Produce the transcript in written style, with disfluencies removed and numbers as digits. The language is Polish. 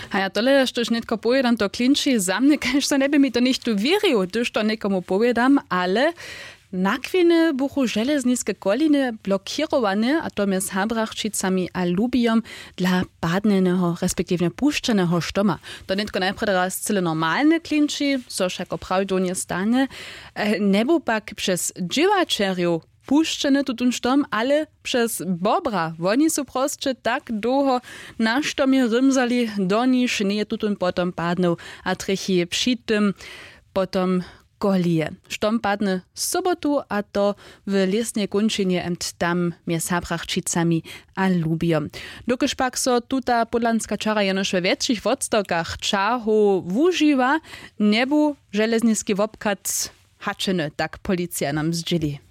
A ja tole štož netko povedam, to klinči za mne, kažto ne bi mi to ništa vjerio, tož to nekomu povedam, ale nakwiny buchu železniske koliny blokirowane, a to z Habrachčicami a Lubijom dla badneného, respektívne puščeného štoma. To netko najprv raz cele normalne klinči, so však opravdu nie stane, nebo pak przez dživačerju puščene tutun štom, ale przez bobra. Oni su proste tak długo na štomie rymzali, do niż nie tutun potom padnął, a trechy przy tym potom kolije. Štom padne sobotu, a to w lesnej kunčinie tam między Habrachčicami a Lubijom. Dokiż pak so tuta podlanska czara jenoż we większych odstokach czahu wužiwa, nebu železniski wopkat hačene, tak policja nam zdzieli.